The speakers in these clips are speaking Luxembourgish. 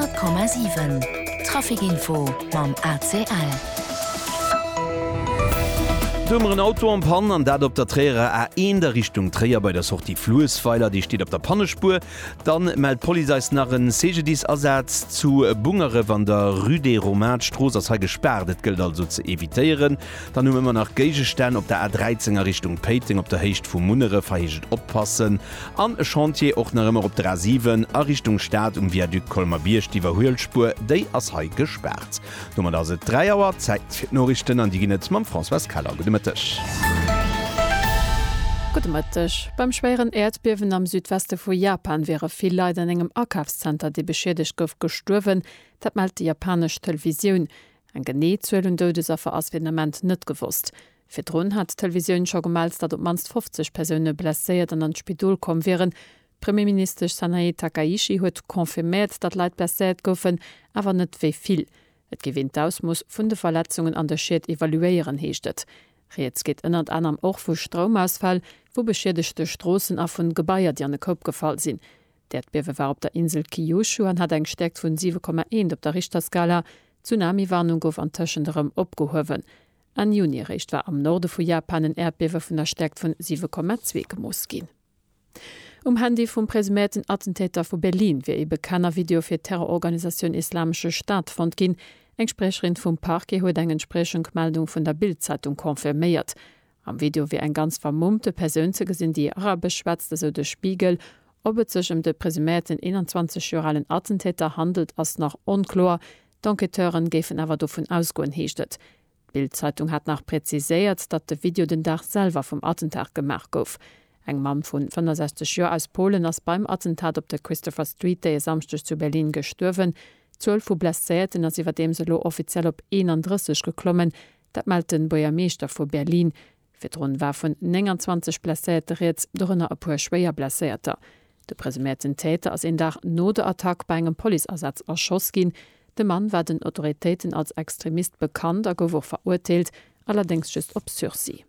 100,7 Trafikinfo mam ACL. Dëmmeren Auto am Pan an dat op der Träre A1 der Richtung Träer bei der Sortie Fluesfeiler, die steht op der Pannespur. Dann meldt Polizei nach een CGDs-Ersatz zu Bungere van der Rue des Romains-Stroos as gesperrt, et gilt also zu evitieren. Dann immer nach Geigestern op der A13er Richtung Peiting op der Hecht vu Munere verheget oppassen. An Chantier auch noch immer op der A7 a Richtung Staat Viadukt Kolmer Bierstiwer Huelspur, déi as hai gesperrt. Nummer da se 3 Auer Zeit fir Norrichten an die Ginnet mam François Kaller. Guten Mittag. Beim schweren Erdbeben am Südwesten von Japan wäre viel Leute in einem Einkaufscenter, die beschädigt gouf gestorben. Das meldet die japanische Television. Ein Genehzuel und Todesopfer aus Vietnament nicht gewusst. Für Drohnen hat die Television schon gemeldet, dass manst 50 Personen blessiert und an das Spital kommen wären. Premierminister Sanae Takaichi hat konfirmiert, dass Leute blessiert goufen, aber nicht wie viel. Et gewinnt aus muss von den Verletzungen an der Schäd evaluieren hechtet. Jetzt geht innert anderem auch vu Stromausfall, wo beschädigte Straßen auf von Gebäier, die an den Kopf gefallen sind. Der Erdbeben war auf der Insel Kyushu und hat gestärkt von 7,1 auf der Richterskala. Tsunami-Warnung auf an Taschenderem abgehoben. An Juni-Recht war am Norden von Japan ein Erdbeben von der Stärke von 7,2 gemusst gehen. Handy vom presumierten Attentäter von Berlin, wie eben keiner Video für Terrororganisation Islamische Staat fand gehen. Eng Sprecherin vom Parquet hat eine Entsprechungsmeldung von der Bild-Zeitung konfirmiert. Am Video wie ein ganz vermummte Person zu sehen, die arabisch schwätzte, so der Spiegel. Ob es sich den presumierten 21-jährigen Attentäter handelt, ist noch unklar. Die Enqueteuren geben aber davon ausgehen, hechtet. Die Bild-Zeitung hat noch präzisiert, dass das Video den Tag selber vom Attentat gemacht wurde. Ein Mann von 65 Jahren aus Polen ist beim Attentat auf der Christopher Street Day Samstag zu Berlin gestorben. 12 Blessierten as iwwer dem selo offiziell op 31 geklommen, dat meldt den Bürgermeister vu Berlin. Firrun war vun 29 Blessierte Reets donner a puer schwéier Blessierter. De presumierten Täter ass en Dach no de Attack bei engem Poliersatz erschoss gin. De Mann war den Autoritäten als Extremist bekannt, a gowoch verurteilt, allerdings just op Sursis.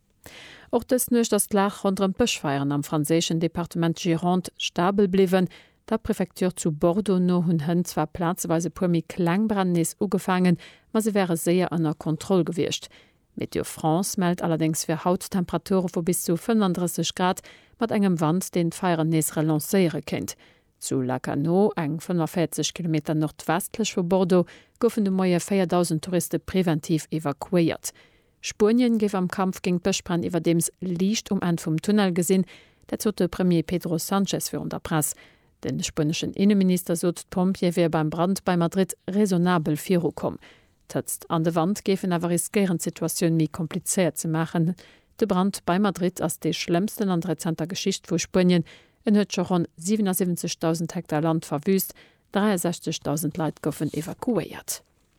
Och des nøcht das Lach rondrem Pëchfeieren am franzéschen Departement Gironde stabel bliwen. Der Präfektur zu Bordeaux no hunn hën zwar platzweise puermi Klangbrandnis ugefangen, ma se wäre sehr an der Kontrolle gewircht. Meteo France meldt allerdings fir Hauttemperaturen vu bis zu 35 Grad mat engem Wand den Feiernees relancéiere kennt. Zu Lacanau, eng 45 km nordwestlech vu Bordeaux, goufen de moier 4.000 Touristen präventiv evakuiert. Spurien gef am Kampf gegen Pechbrand iwwer dems Liicht en vum Tunnel gesinn, dat zot de Premier Pedro Sanchez für der Presse. Den spanischen Innenminister sot Pompier wär beim Brand bei Madrid raisonabel Firo kom. Tëtzt an de Wand gefen awer riskieren Situationun mi kompliziert ze machen. De Brand bei Madrid ass de schlimmsten an 13. Geschicht vu Spanien en huet schon 77.000 Hektar Land verwüst, 63.000 Leiit goffen evakuiert.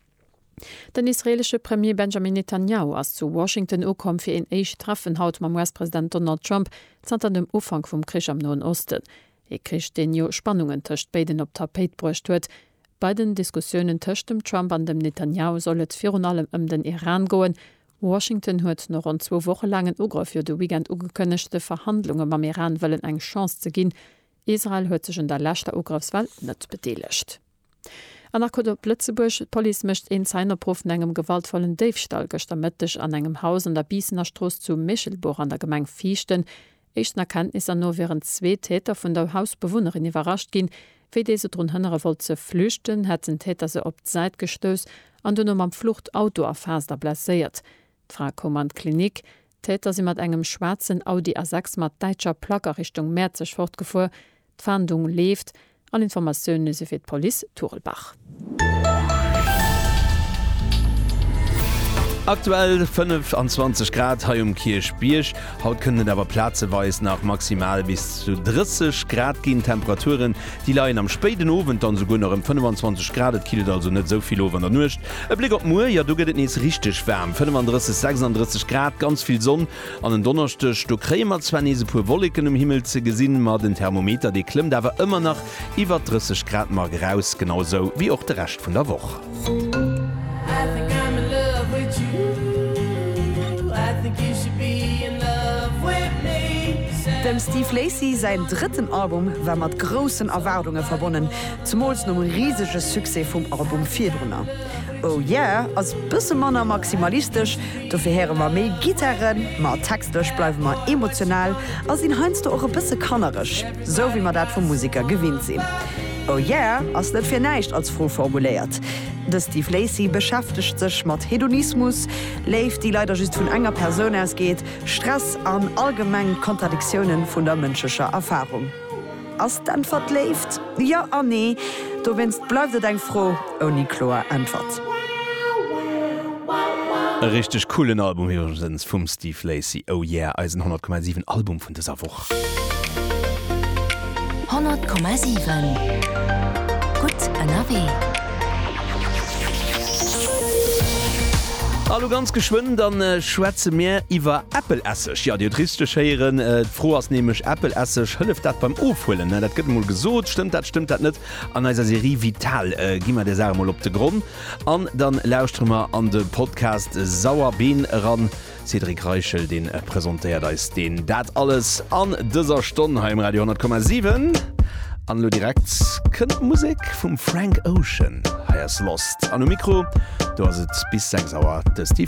Den israelsche Premier Benjamin Netanyahu ass zu Washington ukom fir en eich Treffen haut mam US-Präsident Donald Trump zant an dem Ufang vum Krich am Noen Osten. Kricht den jo Spannungen töcht beiden op Tapet brucht huet. Bei den Diskussionen töcht dem Trump an dem Netanyahu sollet vir allem den Iran goen. Washington huet noch rund 2 Wochen langen Ugriff für de Weekend ugekönnechte Verhandlungen am Iran wollen eng Chance zu gin. Israel huet sich in der letzter Ugriffswahl net bedeligt. An der Kodo Plötzeburg, Police mischt in seiner Profen engem gewaltvollen Diefstahl gestamittech an engem Haus an der Biesener Stroß zu Michelbourg an der Gemeinde Fichten. Echten Erkenntnis no wären 2 Täter vun der Hausbewohnerin überrascht gin, fir dese run hënnere wollt ze flüchten, hat den Täter se op Zeit gestös an den am Fluchtauto affaster blessiert. Fra Kommand Klinik, Täter si mat engem schwarzen Audi A6 mat deitscher Placker Richtung Merzech fortgefu, d'Fahndung left, an Informationune se fir d Police Turelbach. Aktuell 25 Grad hai Kirchbiersch, haut können aber Platzeweis nach maximal bis zu 30 Grad gehen Temperaturen, die leiien am späten Abend dann sogar noch 25 Grad, Kilo also nicht so viel over der Nucht. Ein Blick auf Mur, ja du geht nicht richtig warm, 35, 36 Grad, ganz viel Sonne. An den Donnerstag, du krämer zwar nicht so pur Wolken im Himmel zu gesehen, mal den Thermometer, die klimmt aber immer noch über 30 Grad mal raus, genauso wie auch der Rest von der Woche. I think you should be in love with me. Say Dem Steve Lacy sein dritten Album war mat großen Erwartungen verbunden, zumals nom riesiges Succès vom Album 4 drunner. Oh yeah, als bisse Manner maximalistisch, dofir here ma méi Gitarren, ma textlech bleiwen ma emotional, as in heinst du eure bisse kannerisch, so wie man dat vom Musiker gewinnt sinn. Oh yeah, as net fir neicht als froh formuliert. De Steve Lacy beschäftigt sich mat Hedonismus, leeft die leider just vun enger Person ausgeht, Stress an allgemeng Kontradiktionen vun der menschescher Erfahrung. As dann verleeft? Ja an nee, du wennst bleibst dein froh, oni Chlor antwort. Ein richtig coolen Album hier vom Steve Lacy. Oh yeah, als 100,7 Album von dieser Woche. 100,7 Gut NRW. Hallo ganz geschwind, dann schwätze mehr iwwer Apple-Essig. Ja, die triste Scheieren, froh als nämlich Apple-Essig, hilft dat beim Aufholen. Das geht mal gesot, stimmt dat nicht. An dieser Serie Vital, gehen wir der Sache mal auf den Grund. Und dann lauschen wir an den Podcast Sauerbean ran. Cedric Reichel, den präsentiert ist den dat alles an dieser Stunde heim Radio 100,7. An lo direkt kënnt Musik vum Frank Ocean. Heiers Lost. An dem Mikro, du hast bis 6 Sauer, der Steve